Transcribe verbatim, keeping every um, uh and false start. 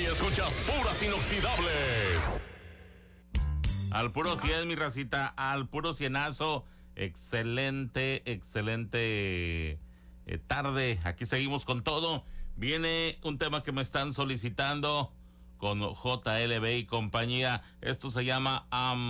Aquí escuchas puras inoxidables. Al puro cien, mi racita, al puro cienazo. Excelente, excelente eh, tarde. Aquí seguimos con todo. Viene un tema que me están solicitando con J L B y compañía. Esto se llama Am